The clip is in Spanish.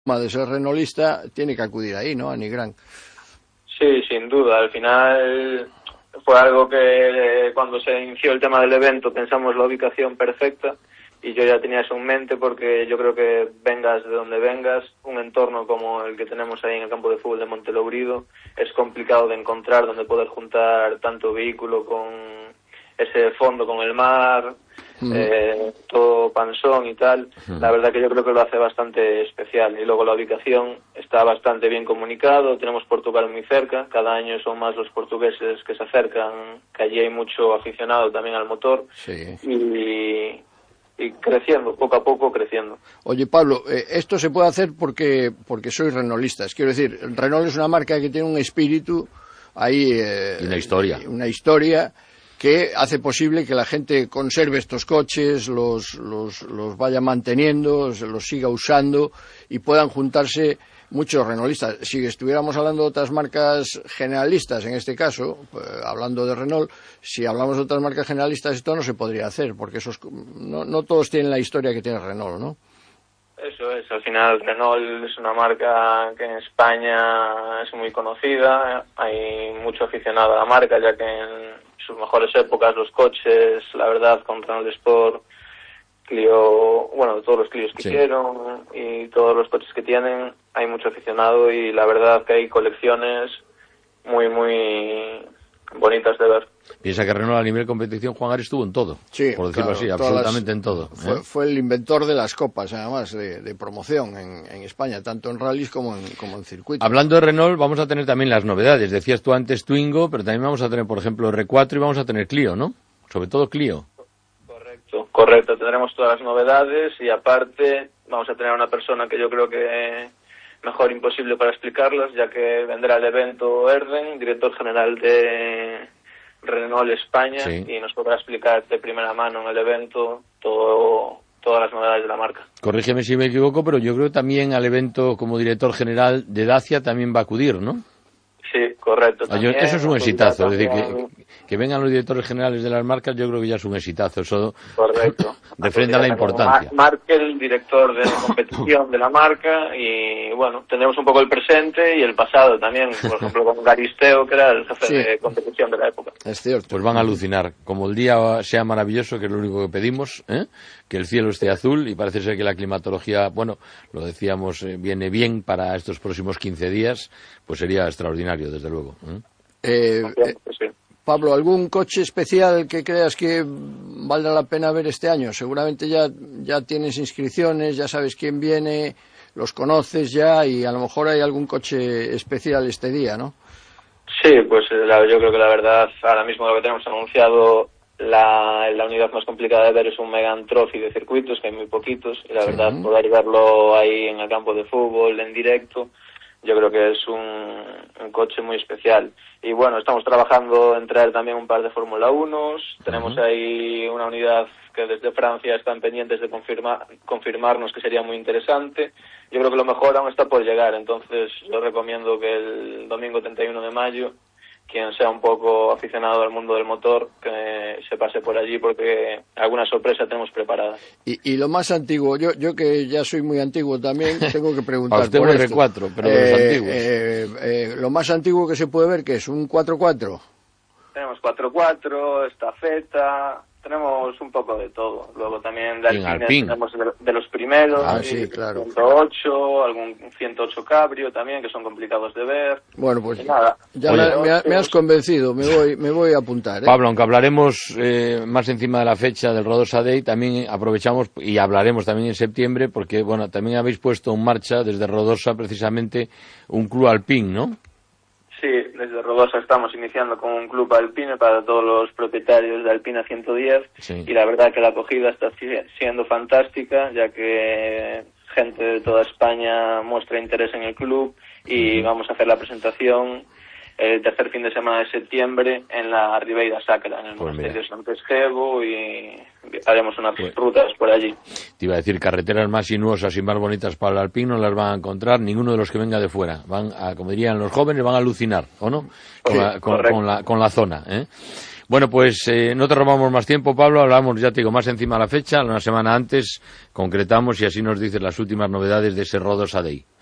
de ser renolista tiene que acudir ahí, ¿no? A Nigrán. Sí, sin duda. Al final fue algo que cuando se inició el tema del evento pensamos la ubicación perfecta y yo ya tenía eso en mente porque yo creo que vengas de donde vengas, un entorno como el que tenemos ahí en el campo de fútbol de Montelourido es complicado de encontrar, donde poder juntar tanto vehículo con ese fondo con el mar, todo Pansón y tal. La verdad que yo creo que lo hace bastante especial. Y luego la ubicación está bastante bien comunicado, tenemos Portugal muy cerca, cada año son más los portugueses que se acercan, que allí hay mucho aficionado también al motor. Sí. Y creciendo, poco a poco creciendo. Oye, Pablo, esto se puede hacer porque sois renolistas. Quiero decir, Renault es una marca que tiene un espíritu ahí... y una historia. Una historia que hace posible que la gente conserve estos coches, los vaya manteniendo, los siga usando y puedan juntarse muchos renolistas. Si estuviéramos hablando de otras marcas generalistas, en este caso, hablando de Renault, si hablamos de otras marcas generalistas, esto no se podría hacer, porque no todos tienen la historia que tiene Renault, ¿no? Eso es, al final Renault es una marca que en España es muy conocida, hay mucho aficionado a la marca, ya que en sus mejores épocas los coches, la verdad, con Renault Sport, Clio, bueno, todos los Clios que hicieron y todos los coches que tienen, hay mucho aficionado y la verdad que hay colecciones muy, muy bonitas de ver. Piensa que Renault a nivel de competición, Juan Gari, estuvo en todo, sí, por decirlo así, absolutamente en todo. Fue el inventor de las copas, además, de promoción en España, tanto en rallies como en circuitos. Hablando de Renault, vamos a tener también las novedades. Decías tú antes Twingo, pero también vamos a tener, por ejemplo, R4 y vamos a tener Clio, ¿no? Sobre todo Clio. Correcto, tendremos todas las novedades y aparte vamos a tener una persona que yo creo que mejor imposible para explicarlas, ya que vendrá al evento Erden, director general de Renault España, y nos podrá explicar de primera mano en el evento todas las novedades de la marca. Corrígeme si me equivoco, pero yo creo que también al evento como director general de Dacia también va a acudir, ¿no? Sí, correcto. También, eso es un exitazo, es decir, que vengan los directores generales de las marcas, yo creo que ya es un exitazo, eso correcto. refrenda la importancia. Markel, director de competición de la marca, y bueno, tendremos un poco el presente y el pasado también, por ejemplo con Garisteo, que era el jefe de competición de la época. Es cierto. Pues van a alucinar, como el día sea maravilloso, que es lo único que pedimos, que el cielo esté azul, y parece ser que la climatología, bueno, lo decíamos, viene bien para estos próximos 15 días, pues sería extraordinario, desde luego. Pablo, ¿algún coche especial que creas que valga la pena ver este año? Seguramente ya tienes inscripciones, ya sabes quién viene, los conoces ya y a lo mejor hay algún coche especial este día, ¿no? Sí, pues yo creo que la verdad, ahora mismo lo que tenemos anunciado, la unidad más complicada de ver es un Megane Trophy de circuitos, que hay muy poquitos, y la verdad poder verlo ahí en el campo de fútbol, en directo, yo creo que es un coche muy especial. Y bueno, estamos trabajando en traer también un par de Fórmula 1, tenemos ahí una unidad que desde Francia están pendientes de confirmarnos, que sería muy interesante. Yo creo que lo mejor aún está por llegar, entonces yo recomiendo que el domingo 31 de mayo, quien sea un poco aficionado al mundo del motor, que se pase por allí, porque alguna sorpresa tenemos preparada. Y lo más antiguo, yo que ya soy muy antiguo también, tengo que preguntar usted por un esto. R4, pero de los antiguos. Lo más antiguo que se puede ver, ¿qué es? ¿Un 4x4? Tenemos 4x4, estafeta, tenemos un poco de todo. Luego también de Alpine tenemos de los primeros, sí, claro. 108, algún 108 Cabrio también, que son complicados de ver. Bueno, pues nada. Ya me has convencido, me voy a apuntar. Pablo, aunque hablaremos más encima de la fecha del Rodosa Day, también aprovechamos y hablaremos también en septiembre, porque bueno, también habéis puesto en marcha desde Rodosa precisamente un club Alpine, ¿no? Sí, desde Rodosa estamos iniciando con un club Alpine para todos los propietarios de Alpina 110 y la verdad que la acogida está siendo fantástica, ya que gente de toda España muestra interés en el club y vamos a hacer la presentación el tercer fin de semana de septiembre en la Ribeira Sacra, en el monasterio de San Pesquevo, y haremos unas rutas por allí. Te iba a decir, carreteras más sinuosas y más bonitas para el Alpine no las van a encontrar ninguno de los que venga de fuera. Van a, como dirían los jóvenes, van a alucinar, ¿o no? Con la zona, Bueno, pues no te robamos más tiempo, Pablo, hablamos, ya te digo, más encima de la fecha, una semana antes concretamos y así nos dices las últimas novedades de ese Rodos a Day.